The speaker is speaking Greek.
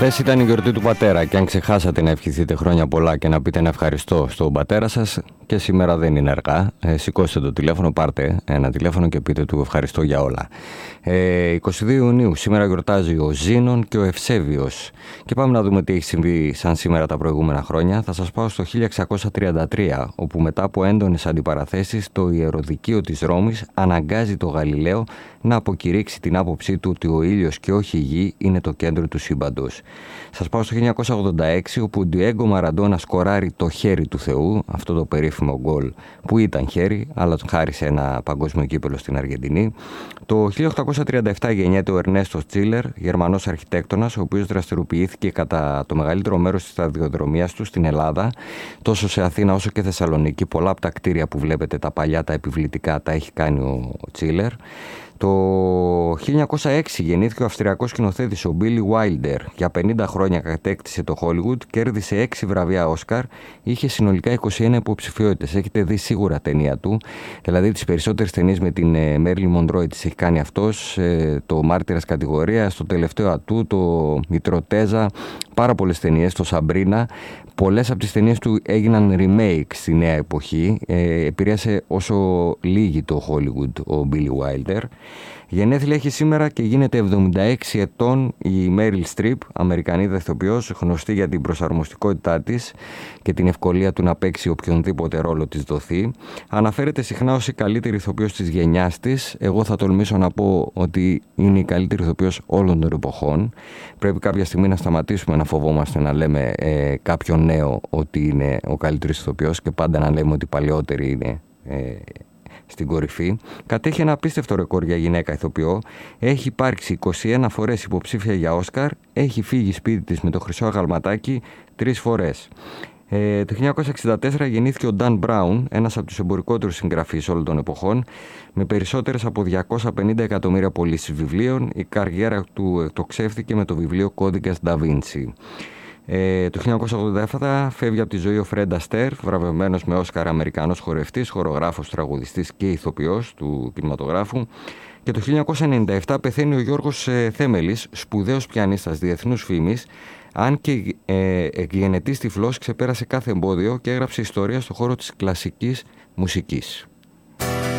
Χθες ήταν η γιορτή του πατέρα και αν ξεχάσατε να ευχηθείτε χρόνια πολλά και να πείτε ένα ευχαριστώ στον πατέρα σας, και σήμερα δεν είναι αργά, σηκώστε το τηλέφωνο, πάρτε ένα τηλέφωνο και πείτε του ευχαριστώ για όλα. 22 Ιουνίου, σήμερα γιορτάζει ο Ζήνων και ο Ευσέβιος. Και πάμε να δούμε τι έχει συμβεί σαν σήμερα τα προηγούμενα χρόνια. Θα σας πάω στο 1633, όπου μετά από έντονες αντιπαραθέσεις το ιεροδικείο της Ρώμης αναγκάζει το Γαλιλαίο να αποκηρύξει την άποψή του ότι ο ήλιος και όχι η γη είναι το κέντρο του σύμπαντος. Σας πάω στο 1986, όπου ο Ντιέγκο Μαραντόνα σκοράρει το χέρι του Θεού, αυτό το περίφημο γκολ που ήταν χέρι, αλλά τον χάρισε ένα παγκόσμιο κύπελο στην Αργεντινή. Το 1837 γεννιέται ο Ερνέστο Τσίλερ, Γερμανός αρχιτέκτονας, ο οποίος δραστηριοποιήθηκε κατά το μεγαλύτερο μέρος της σταδιοδρομίας του στην Ελλάδα, τόσο σε Αθήνα όσο και Θεσσαλονίκη. Πολλά από τα κτίρια που βλέπετε, τα παλιά, τα επιβλητικά, τα έχει κάνει ο Τσίλερ. Το 1906 γεννήθηκε ο Αυστριακός σκηνοθέτης ο Μπίλι Βάιλντερ. Για 50 χρόνια κατέκτησε το Hollywood, κέρδισε 6 βραβεία Όσκαρ, είχε συνολικά 21 υποψηφιότητες. Έχετε δει σίγουρα ταινία του, δηλαδή τις περισσότερες ταινίες με την Μέρλιν Μοντρόι τις έχει κάνει αυτός, το Μάρτυρας Κατηγορίας, το τελευταίο ατού, το Μητροτέζα, πάρα πολλές ταινίες, το Σαμπρίνα. Πολλές από τις ταινίες του έγιναν remake στη νέα εποχή. Επηρέασε όσο λίγη το Hollywood ο Billy Wilder. Γενέθλια έχει σήμερα και γίνεται 76 ετών η Μέριλ Στριπ, Αμερικανίδα ηθοποιός, γνωστή για την προσαρμοστικότητά της και την ευκολία του να παίξει οποιονδήποτε ρόλο της δοθεί. Αναφέρεται συχνά ως η καλύτερη ηθοποιός της γενιάς της. Εγώ θα τολμήσω να πω ότι είναι η καλύτερη ηθοποιός όλων των εποχών. Πρέπει κάποια στιγμή να σταματήσουμε να φοβόμαστε να λέμε κάποιον νέο ότι είναι ο καλύτερος ηθοποιός και πάντα να λέμε ότι οι παλαιότεροι είναι στην κορυφή. Κατέχει ένα απίστευτο ρεκόρ για γυναίκα ηθοποιό. Έχει υπάρξει 21 φορές υποψήφια για Όσκαρ. Έχει φύγει σπίτι της με το χρυσό αγαλματάκι 3 φορές. Το 1964 γεννήθηκε ο Νταν Μπράουν, ένας από τους εμπορικότερους συγγραφείς όλων των εποχών, με περισσότερες από 250 εκατομμύρια πωλήσεις βιβλίων. Η καριέρα του εκτοξεύθηκε με το βιβλίο Κώδικας Ντα Βίντσι. Το 1987 φεύγει από τη ζωή ο Φρεντ Αστέρ, βραβευμένος με Όσκαρ Αμερικανός χορευτής, χορογράφος, τραγουδιστής και ηθοποιός του κινηματογράφου. Και το 1997 πεθαίνει ο Γιώργος Θέμελης, σπουδαίος πιανίστας διεθνούς φήμης, αν και εκγενετής τυφλός, ξεπέρασε κάθε εμπόδιο και έγραψε ιστορία στον χώρο της κλασικής μουσικής.